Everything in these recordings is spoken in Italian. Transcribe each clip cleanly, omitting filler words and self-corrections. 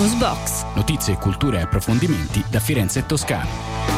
Newsbox. Notizie, cultura e approfondimenti da Firenze e Toscana.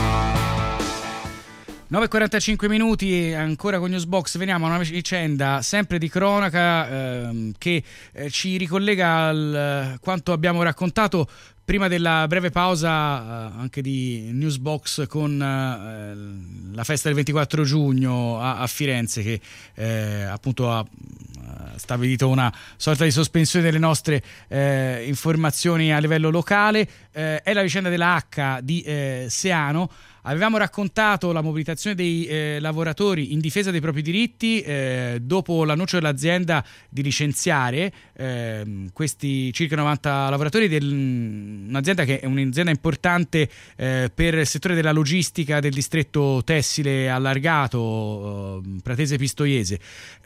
9:45 minuti, ancora con Newsbox. Veniamo a una vicenda sempre di cronaca che ci ricollega al quanto abbiamo raccontato prima della breve pausa anche di Newsbox con la festa del 24 giugno a Firenze, che appunto ha stabilito una sorta di sospensione delle nostre informazioni a livello locale. È la vicenda della H di Seano. Avevamo raccontato la mobilitazione dei lavoratori in difesa dei propri diritti dopo l'annuncio dell'azienda di licenziare questi circa 90 lavoratori un'azienda che è un'azienda importante per il settore della logistica del distretto tessile allargato Pratese-Pistoiese.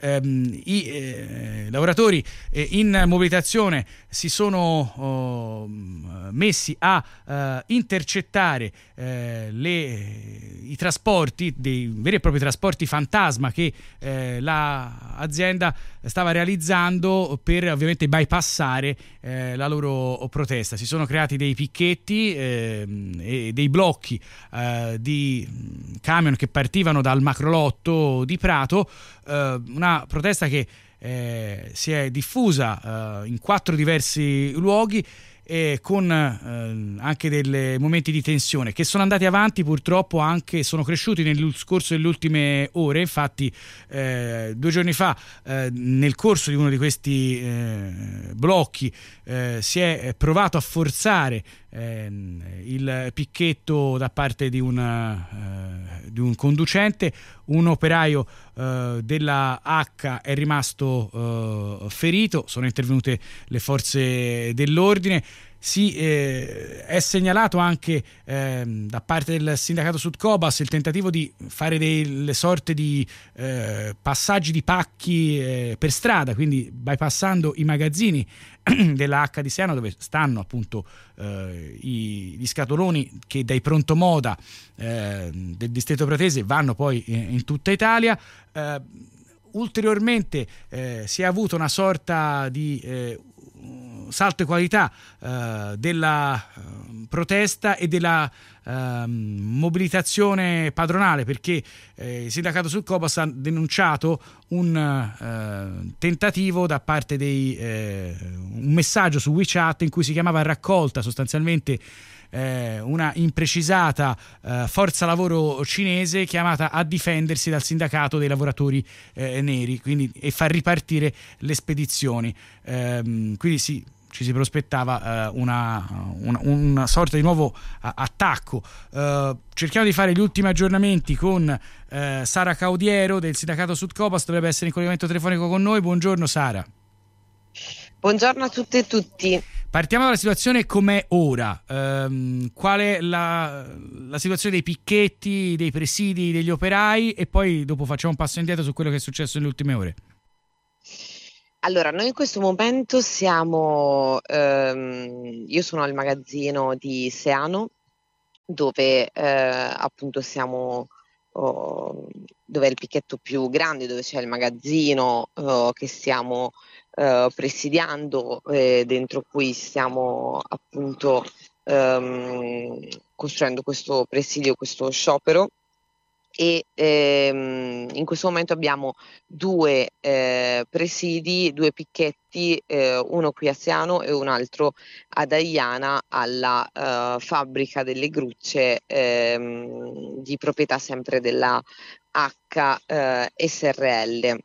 I lavoratori in mobilitazione si sono messi a intercettare i trasporti, dei veri e propri trasporti fantasma che l'azienda stava realizzando per ovviamente bypassare la loro protesta. Si sono creati dei picchetti e dei blocchi di camion che partivano dal macrolotto di Prato, una protesta che si è diffusa in 4 diversi luoghi, con anche dei momenti di tensione che sono andati avanti, purtroppo anche sono cresciuti nel corso delle ultime ore. Infatti 2 giorni fa nel corso di uno di questi blocchi si è provato a forzare il picchetto da parte di un conducente. Un operaio della H è rimasto ferito, sono intervenute le forze dell'ordine. È segnalato anche da parte del sindacato Sudcobas il tentativo di fare delle sorte di passaggi di pacchi per strada, quindi bypassando i magazzini della H di Seano, dove stanno appunto gli scatoloni che dai pronto moda del distretto pratese vanno poi in tutta Italia. Ulteriormente si è avuto una sorta di salto di qualità della protesta e della mobilitazione padronale, perché il sindacato Sudcobas ha denunciato un tentativo da parte un messaggio su WeChat in cui si chiamava raccolta sostanzialmente una imprecisata forza lavoro cinese chiamata a difendersi dal sindacato dei lavoratori neri, quindi, e far ripartire le spedizioni. Quindi ci si prospettava una sorta di nuovo attacco. Cerchiamo di fare gli ultimi aggiornamenti con Sara Caudiero del sindacato Sudcobas, dovrebbe essere in collegamento telefonico con noi. Buongiorno Sara. Buongiorno a tutte e tutti. Partiamo dalla situazione com'è ora. Qual è la situazione dei picchetti, dei presidi, degli operai, e poi dopo facciamo un passo indietro su quello che è successo nelle ultime ore. Allora, noi in questo momento siamo, io sono al magazzino di Seano, dove appunto siamo, dove è il picchetto più grande, dove c'è il magazzino che stiamo presidiando, dentro cui stiamo appunto costruendo questo presidio, questo sciopero. E in questo momento abbiamo 2 presidi, 2 picchetti, uno qui a Seano e un altro ad Aiana, alla fabbrica delle grucce di proprietà sempre della H SRL.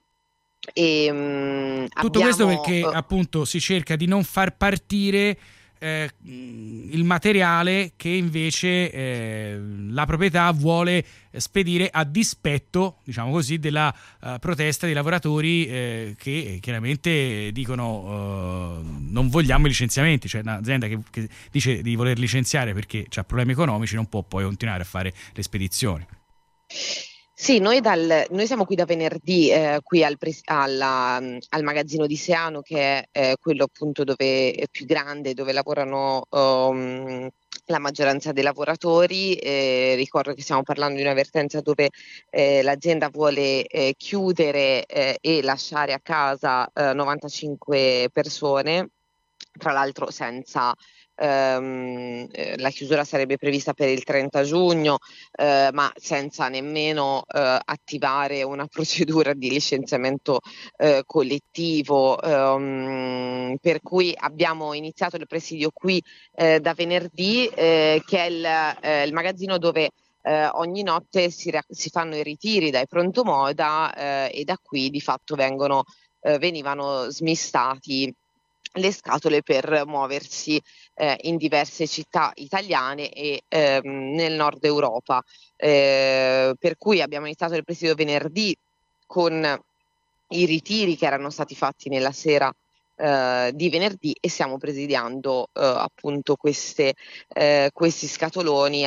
Tutto questo perché appunto si cerca di non far partire il materiale che invece la proprietà vuole spedire a dispetto, diciamo così, della protesta dei lavoratori che chiaramente dicono non vogliamo i licenziamenti. Cioè un'azienda che dice di voler licenziare perché ha problemi economici non può poi continuare a fare le spedizioni. Sì, noi siamo qui da venerdì qui al magazzino di Seano, che è quello appunto dove è più grande, dove lavorano la maggioranza dei lavoratori. Ricordo che stiamo parlando di una vertenza dove l'azienda vuole chiudere e lasciare a casa 95 persone. tra l'altro senza la chiusura sarebbe prevista per il 30 giugno, ma senza nemmeno attivare una procedura di licenziamento collettivo, per cui abbiamo iniziato il presidio qui da venerdì, che è il magazzino dove ogni notte si fanno i ritiri dai pronto moda, e da qui di fatto venivano smistati le scatole per muoversi in diverse città italiane e nel nord Europa. Per cui abbiamo iniziato il presidio venerdì con i ritiri che erano stati fatti nella sera di venerdì, e stiamo presidiando appunto questi scatoloni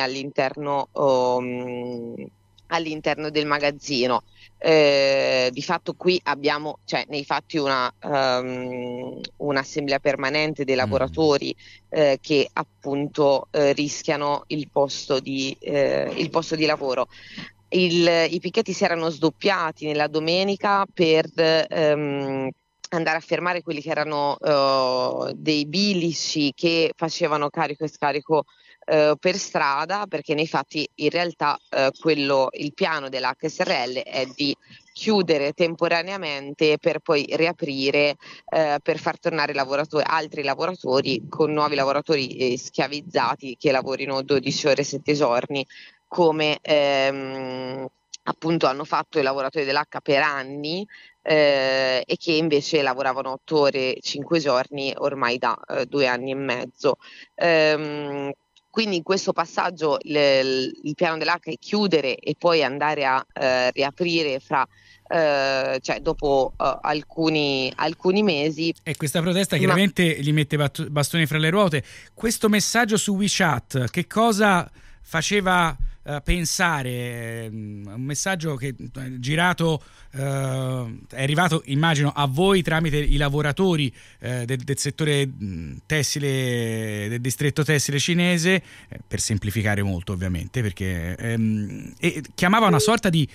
all'interno del magazzino. Di fatto qui abbiamo, cioè, nei fatti un'assemblea permanente dei lavoratori che appunto rischiano il posto di lavoro. I picchetti si erano sdoppiati nella domenica per andare a fermare quelli che erano dei bilici che facevano carico e scarico per strada, perché nei fatti in realtà il piano dell'HSRL è di chiudere temporaneamente per poi riaprire, per far tornare altri lavoratori, con nuovi lavoratori schiavizzati che lavorino 12 ore 7 giorni, come appunto hanno fatto i lavoratori dell'H per anni, e che invece lavoravano 8 ore 5 giorni ormai da 2 anni e mezzo. Quindi in questo passaggio il piano dell'H è chiudere e poi andare a riaprire cioè dopo alcuni mesi. E questa protesta chiaramente gli mette bastoni fra le ruote. Questo messaggio su WeChat, che cosa faceva pensare? Un messaggio che è arrivato, immagino, a voi tramite i lavoratori del settore tessile, del distretto tessile cinese, per semplificare molto ovviamente, perché e chiamava una sorta di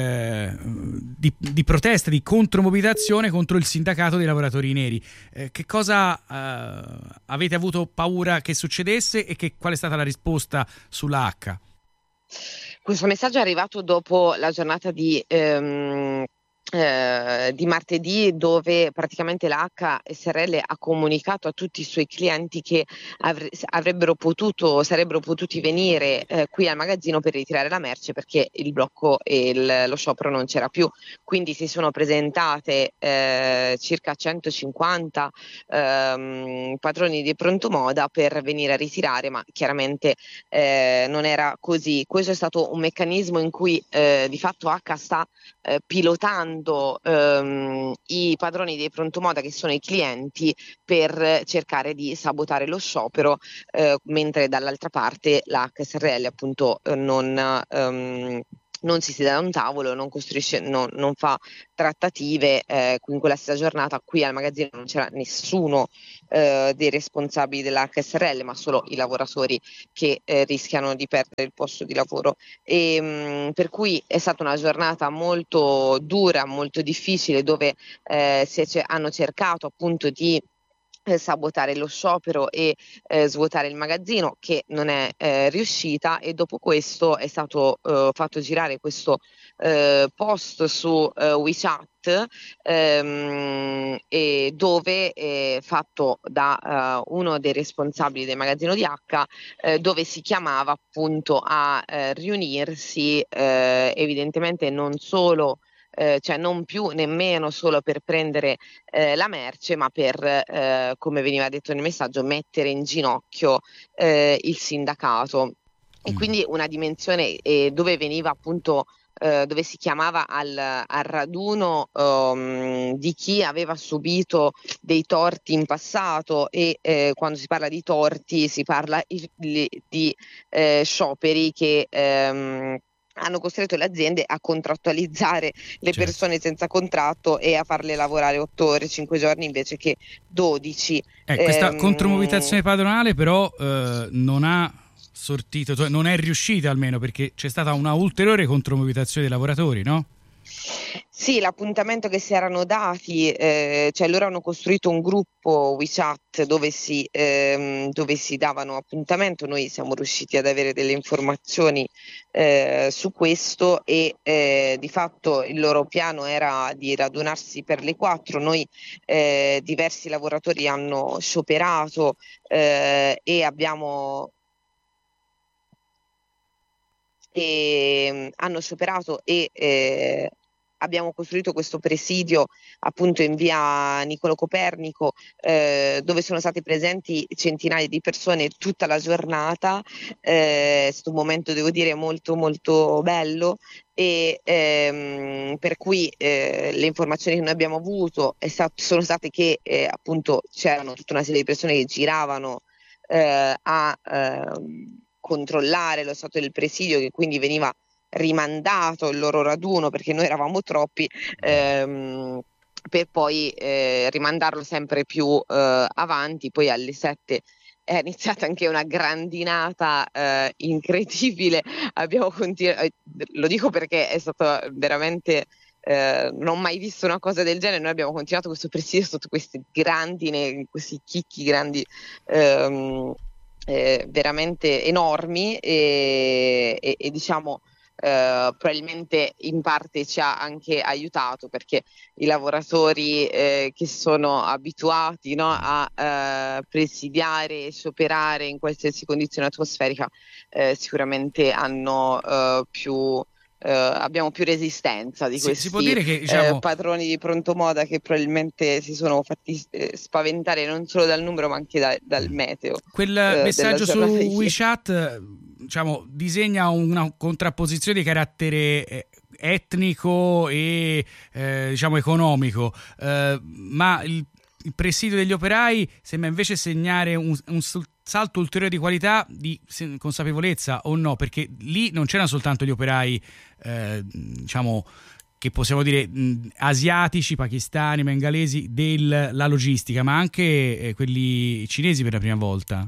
protesta, di contromobilitazione contro il sindacato dei lavoratori neri. Che cosa avete avuto paura che succedesse, e qual è stata la risposta sulla H? Questo messaggio è arrivato dopo la giornata di martedì, dove praticamente la HSRL ha comunicato a tutti i suoi clienti che sarebbero potuti venire qui al magazzino per ritirare la merce, perché il blocco e lo sciopero non c'era più. Quindi si sono presentate circa 150 padroni di pronto moda per venire a ritirare, ma chiaramente non era così. Questo è stato un meccanismo in cui di fatto H sta pilotando i padroni dei pronto moda, che sono i clienti, per cercare di sabotare lo sciopero, mentre dall'altra parte la HSRL appunto non si siede a un tavolo, non costruisce, non fa trattative. In quella stessa giornata qui al magazzino non c'era nessuno dei responsabili dell'HSRL, ma solo i lavoratori che rischiano di perdere il posto di lavoro. Per cui è stata una giornata molto dura, molto difficile, dove hanno cercato appunto di sabotare lo sciopero e svuotare il magazzino, che non è riuscita, e dopo questo è stato fatto girare questo post su WeChat, e dove fatto da uno dei responsabili del magazzino di H, dove si chiamava appunto a riunirsi, evidentemente non solo, cioè non più nemmeno solo per prendere la merce, ma per, come veniva detto nel messaggio, mettere in ginocchio il sindacato. E quindi una dimensione dove veniva appunto, dove si chiamava al raduno di chi aveva subito dei torti in passato, e quando si parla di torti si parla di scioperi che hanno costretto le aziende a contrattualizzare le persone senza contratto e a farle lavorare 8 ore 5 giorni invece che 12. Questa contromobilitazione padronale però non ha sortito, cioè non è riuscita, almeno, perché c'è stata una ulteriore contromobilitazione dei lavoratori, no? Sì, l'appuntamento che si erano dati, cioè loro hanno costruito un gruppo WeChat dove si davano appuntamento, noi siamo riusciti ad avere delle informazioni su questo e di fatto il loro piano era di radunarsi per le 4, noi diversi lavoratori hanno scioperato e hanno scioperato e abbiamo costruito questo presidio appunto in via Niccolò Copernico, dove sono stati presenti centinaia di persone tutta la giornata. È stato un momento, devo dire, molto molto bello. E per cui le informazioni che noi abbiamo avuto sono state che appunto c'erano tutta una serie di persone che giravano a controllare lo stato del presidio, che quindi veniva rimandato il loro raduno perché noi eravamo troppi, per poi rimandarlo sempre più avanti. Poi alle 7 è iniziata anche una grandinata incredibile. Abbiamo continuato, lo dico perché è stato veramente. Non ho mai visto una cosa del genere. Noi abbiamo continuato questo presidio sotto queste grandine, questi chicchi grandi, veramente enormi e diciamo probabilmente in parte ci ha anche aiutato, perché i lavoratori che sono abituati, no, a presidiare e scioperare in qualsiasi condizione atmosferica sicuramente abbiamo più resistenza di Si può questi dire che, diciamo, padroni di pronto moda, che probabilmente si sono fatti spaventare non solo dal numero ma anche dal meteo quel della messaggio su giornata di ieri. WeChat, diciamo, disegna una contrapposizione di carattere etnico e diciamo economico, ma il presidio degli operai sembra invece segnare un salto ulteriore di qualità, di consapevolezza, o no? Perché lì non c'erano soltanto gli operai, diciamo, che possiamo dire asiatici, pakistani, bengalesi della logistica, ma anche quelli cinesi per la prima volta,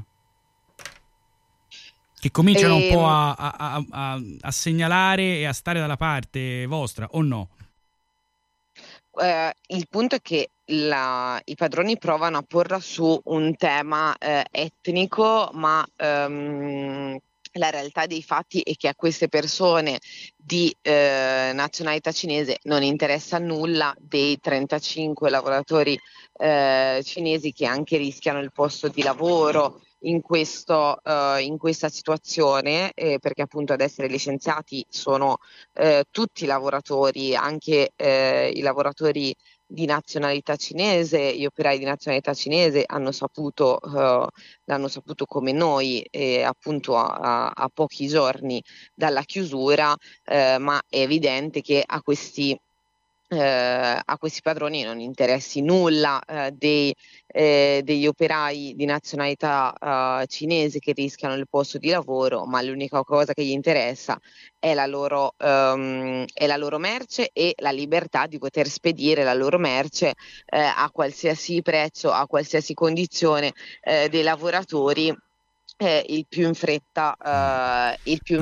che cominciano un po' E, a segnalare e a stare dalla parte vostra, o no? il punto è che i padroni provano a porla su un tema etnico, ma la realtà dei fatti è che a queste persone di nazionalità cinese non interessa nulla dei 35 lavoratori cinesi che anche rischiano il posto di lavoro in questa situazione, perché appunto ad essere licenziati sono tutti i lavoratori, anche i lavoratori di nazionalità cinese. Gli operai di nazionalità cinese l'hanno saputo come noi, appunto a pochi giorni dalla chiusura, ma è evidente che a questi padroni non interessi nulla degli operai di nazionalità cinese che rischiano il posto di lavoro, ma l'unica cosa che gli interessa è la loro merce e la libertà di poter spedire la loro merce a qualsiasi prezzo, a qualsiasi condizione dei lavoratori il più in fretta, il più